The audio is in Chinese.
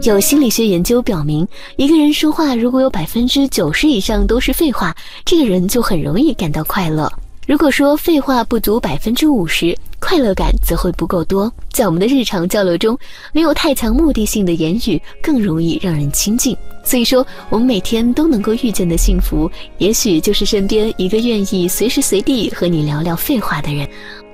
有心理学研究表明，一个人说话如果有90%以上都是废话，这个人就很容易感到快乐。如果说废话不足50%，快乐感则会不够多。在我们的日常交流中，没有太强目的性的言语更容易让人亲近。所以说，我们每天都能够遇见的幸福，也许就是身边一个愿意随时随地和你聊聊废话的人。